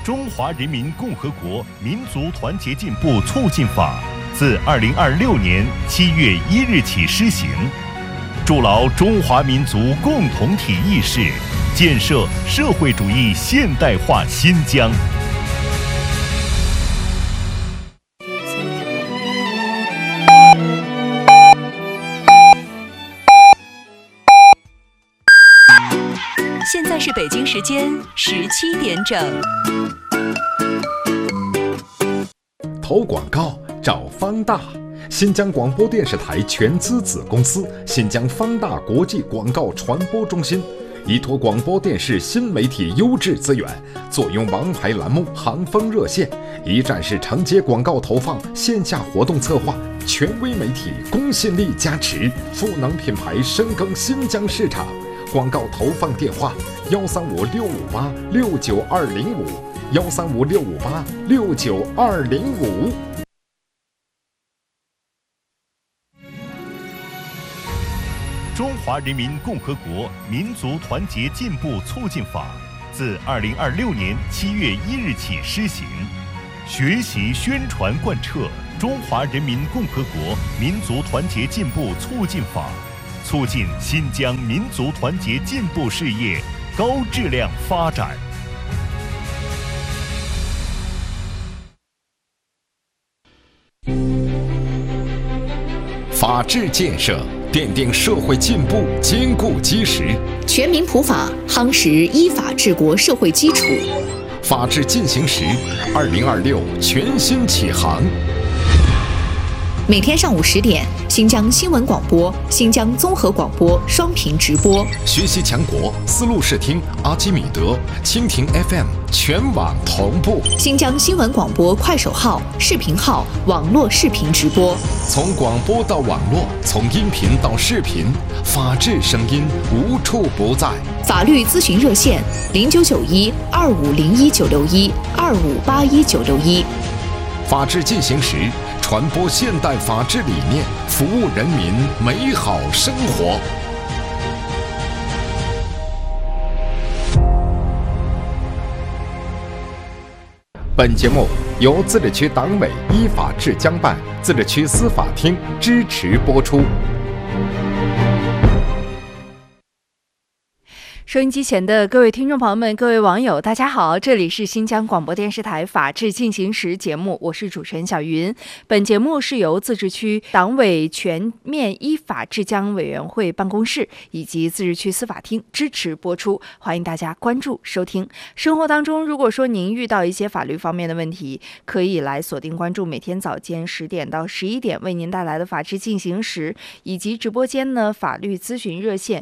中华人民共和国民族团结进步促进法》自2026年7月1日起施行，筑牢中华民族共同体意识，建设社会主义现代化新疆。 现在是北京时间17点整。 投广告找方大，新疆广播电视台全资子公司新疆方大国际广告传播中心，依托广播电视新媒体优质资源，坐拥王牌栏目行风热线，一站式承接广告投放、线下活动策划，权威媒体公信力加持，赋能品牌深耕新疆市场。广告投放电话：135-658-69205，135-658-69205。 中华人民共和国民族团结进步促进法自2026年7月1日起施行，学习宣传贯彻中华人民共和国民族团结进步促进法，促进新疆民族团结进步事业高质量发展。 法治建设奠定社会进步坚固基石， 全民普法夯实依法治国社会基础。 法治进行时，2026全新启航。 每天上午10点，新疆新闻广播、新疆综合广播双频直播。 学习强国，丝路视听、阿基米德、蜻蜓 FM 全网同步。 新疆新闻广播快手号、视频号网络视频直播。 从广播到网络，从音频到视频，法治声音无处不在。 法律咨询热线：0991-2501-961-2581-961。 法治进行时，传播现代法治理念，服务人民美好生活。本节目由自治区党委依法治疆办、自治区司法厅支持播出。 收音机前的各位听众朋友们、各位网友，大家好，这里是新疆广播电视台法治进行时节目，我是主持人小云。本节目是由自治区党委全面依法治疆委员会办公室以及自治区司法厅支持播出，欢迎大家关注收听。生活当中，如果说您遇到一些法律方面的问题，可以来锁定关注每天早间10点到11点为您带来的法治进行时，以及直播间呢法律咨询热线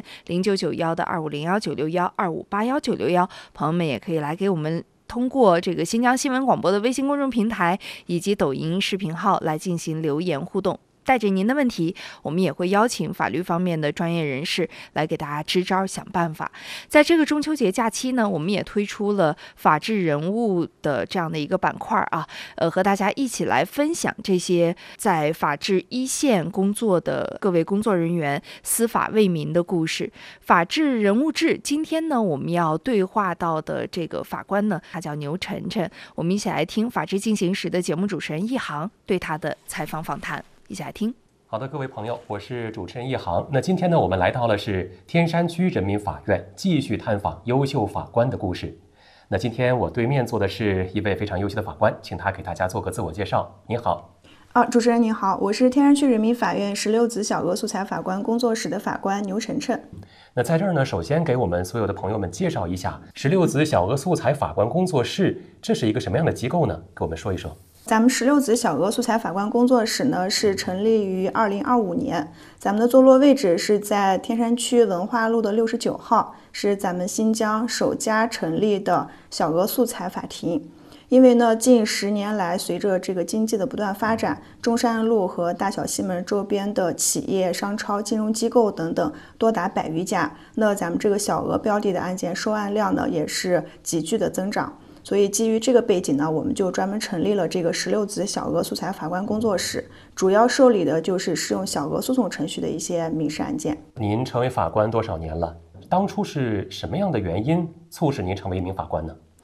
0991-2501-961-2581-961，朋友们也可以来给我们通过这个新疆新闻广播的微信公众平台以及抖音视频号来进行留言互动。带着您的问题，我们也会邀请法律方面的专业人士来给大家支招想办法。在这个中秋节假期呢，我们也推出了法治人物的这样的一个板块啊，和大家一起来分享这些在法治一线工作的各位工作人员司法为民的故事。法治人物志，今天呢我们要对话到的这个法官呢，他叫牛晨晨，我们一起来听法治进行时的节目主持人一航对他的采访访谈。一起来听。 好的，各位朋友，我是主持人一航。那今天呢，我们来到了是天山区人民法院，继续探访优秀法官的故事。那今天我对面坐的是一位非常优秀的法官，请他给大家做个自我介绍。您好。 主持人您好，我是天山区人民法院16子小额素材法官工作室的法官牛晨晨。 那在这儿呢，首先给我们所有的朋友们介绍一下16子小额素材法官工作室，这是一个什么样的机构呢？给我们说一说。 咱们16子小额素材法官工作室呢，是成立于2025年，咱们的坐落位置是在天山区文化路的69号，是咱们新疆首家成立的小额素材法庭。因为呢，近10年来，随着这个经济的不断发展，中山路和大小西门周边的企业、商超、金融机构等等多达100余家，那咱们这个小额标的的案件收案量呢，也是急剧的增长。所以基于这个背景呢，我们就专门成立了这个16子小额素材法官工作室，主要受理的就是适用小额诉讼程序的一些民事案件。 您成为法官多少年了？当初是什么样的原因促使您成为一名法官呢？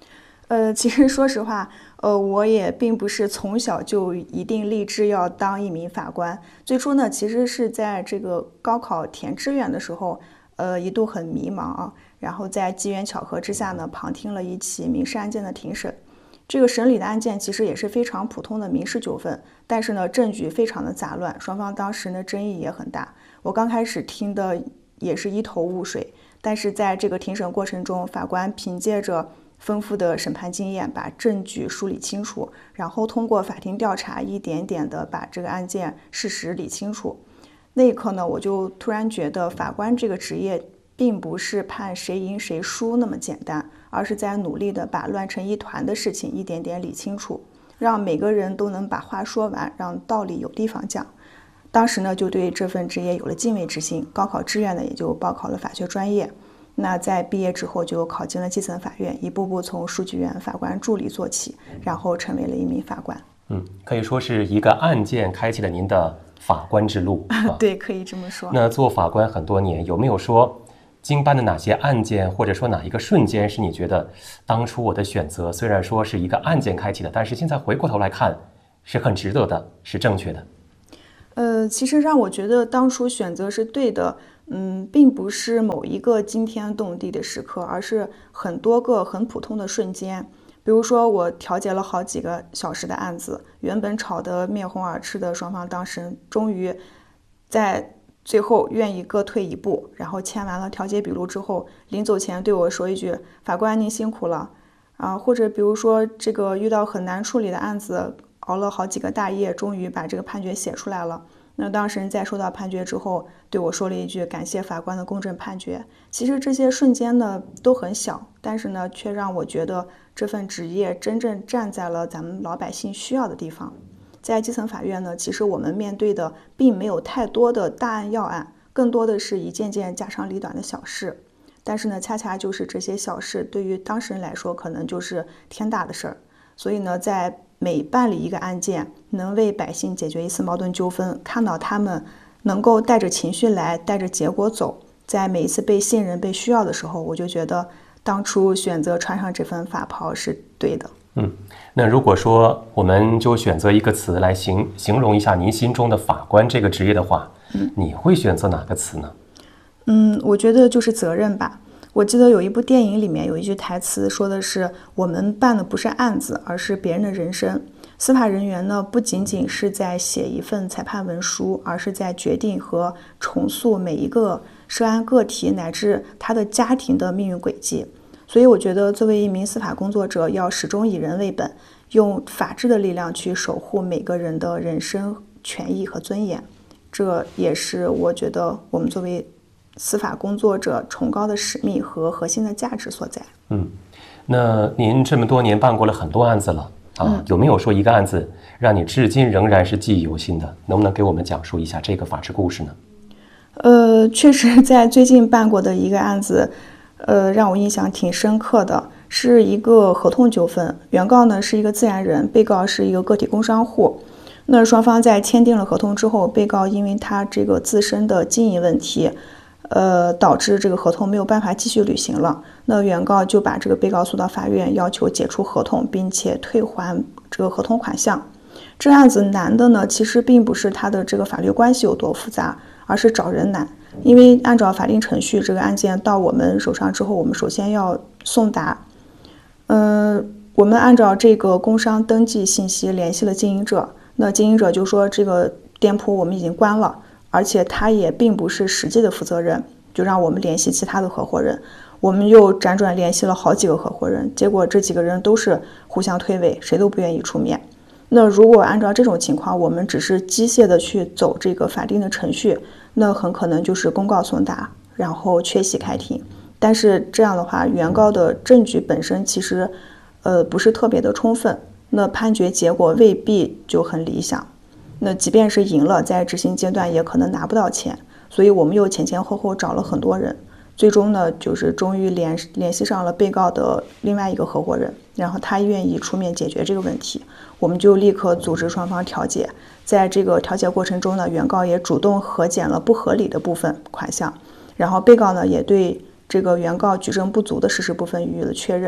其实说实话，我也并不是从小就一定立志要当一名法官。最初呢，其实是在这个高考填志愿的时候，一度很迷茫啊。然后在机缘巧合之下呢，旁听了一起民事案件的庭审。这个审理的案件其实也是非常普通的民事纠纷，但是呢，证据非常的杂乱，双方当时呢争议也很大。我刚开始听的也是一头雾水，但是在这个庭审过程中，法官凭借着丰富的审判经验，把证据梳理清楚，然后通过法庭调查，一点点的把这个案件事实理清楚。那一刻呢，我就突然觉得法官这个职业并不是判谁赢谁输那么简单，而是在努力的把乱成一团的事情一点点理清楚，让每个人都能把话说完，让道理有地方讲。当时呢，就对这份职业有了敬畏之心，高考志愿呢也就报考了法学专业。那在毕业之后就考进了基层法院，一步步从书记员、法官助理做起，然后成为了一名法官。 可以说是一个案件开启了您的法官之路。 对，可以这么说。 那做法官很多年，有没有说经办的哪些案件，或者说哪一个瞬间是你觉得当初我的选择虽然说是一个案件开启的，但是现在回过头来看是很值得的，是正确的？ 其实让我觉得当初选择是对的，并不是某一个惊天动地的时刻，而是很多个很普通的瞬间。比如说，我调解了好几个小时的案子，原本吵得面红耳赤的双方当事人，终于在最后愿意各退一步，然后签完了调解笔录之后，临走前对我说一句：“法官您辛苦了。”或者比如说这个遇到很难处理的案子，熬了好几个大夜，终于把这个判决写出来了。那当事人在收到判决之后，对我说了一句：“感谢法官的公正判决。”其实这些瞬间呢都很小，但是呢却让我觉得这份职业真正站在了咱们老百姓需要的地方。在基层法院呢，其实我们面对的并没有太多的大案要案，更多的是一件件家长里短的小事。但是呢，恰恰就是这些小事对于当事人来说，可能就是天大的事儿。所以呢，在每办理一个案件，能为百姓解决一次矛盾纠纷，看到他们能够带着情绪来，带着结果走，在每一次被信任、被需要的时候，我就觉得当初选择穿上这份法袍是对的。 那如果说我们就选择一个词来形容一下您心中的法官这个职业的话，你会选择哪个词呢？ 我觉得就是责任吧。我记得有一部电影里面有一句台词说的是：“我们办的不是案子，而是别人的人生。”司法人员呢，不仅仅是在写一份裁判文书，而是在决定和重塑每一个涉案个体乃至他的家庭的命运轨迹。所以我觉得作为一名司法工作者，要始终以人为本，用法治的力量去守护每个人的人身权益和尊严。这也是我觉得我们作为司法工作者崇高的使命和核心的价值所在。 那您这么多年办过了很多案子了有没有说一个案子让你至今仍然是记忆犹新的？能不能给我们讲述一下这个法治故事呢？ 确实在最近办过的一个案子，让我印象挺深刻的，是一个合同纠纷。原告呢是一个自然人，被告是一个个体工商户。那双方在签订了合同之后，被告因为他这个自身的经营问题，导致这个合同没有办法继续履行了。那原告就把这个被告诉到法院，要求解除合同，并且退还这个合同款项。这案子难的呢，其实并不是他的这个法律关系有多复杂，而是找人难。因为按照法定程序，这个案件到我们手上之后，我们首先要送达。我们按照这个工商登记信息联系了经营者，那经营者就说这个店铺我们已经关了，而且他也并不是实际的负责人，就让我们联系其他的合伙人。我们又辗转联系了好几个合伙人，结果这几个人都是互相推诿，谁都不愿意出面。那如果按照这种情况，我们只是机械的去走这个法定的程序，那很可能就是公告送达，然后缺席开庭。但是这样的话，原告的证据本身其实不是特别的充分，那判决结果未必就很理想。那即便是赢了，在执行阶段也可能拿不到钱。所以我们又前前后后找了很多人，最终呢，就是终于联系上了被告的另外一个合伙人，然后他愿意出面解决这个问题，我们就立刻组织双方调解。在这个调解过程中呢，原告也主动核减了不合理的部分款项，然后被告呢也对这个原告举证不足的事实部分予以了确认。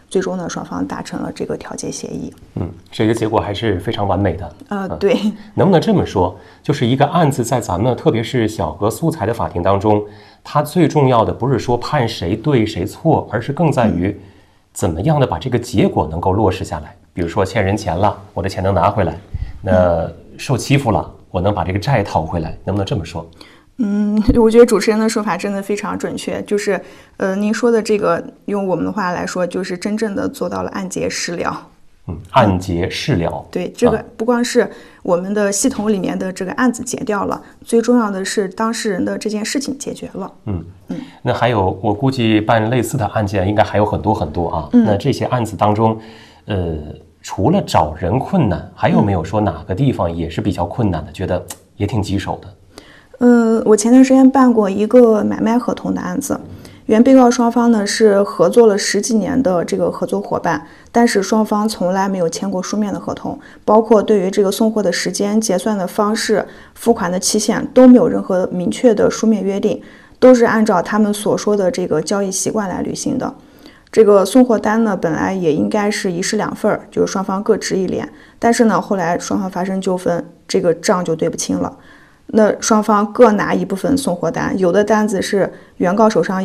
最终呢双方达成了这个调解协议。 这个结果还是非常完美的。 对， 能不能这么说，就是一个案子在咱们特别是小额素材的法庭当中，它最重要的不是说判谁对谁错，而是更在于怎么样的把这个结果能够落实下来。比如说欠人钱了，我的钱能拿回来；那受欺负了，我能把这个债讨回来，能不能这么说？ 我觉得主持人的说法真的非常准确，就是您说的这个，用我们的话来说，就是真正的做到了案结事了。 案结事了。 对，这个不光是我们的系统里面的这个案子结掉了，最重要的是当事人的这件事情解决了。 那还有，我估计办类似的案件应该还有很多很多啊。那这些案子当中，除了找人困难，还有没有说哪个地方也是比较困难的，觉得也挺棘手的？ 我前段时间办过一个买卖合同的案子，原被告双方呢是合作了10几年的这个合作伙伴，但是双方从来没有签过书面的合同，包括对于这个送货的时间、结算的方式、付款的期限都没有任何明确的书面约定，都是按照他们所说的这个交易习惯来履行的。这个送货单呢，本来也应该是1式2份，就是双方各执一联，但是呢，后来双方发生纠纷，这个账就对不清了。那双方各拿一部分送货单，有的单子是原告手上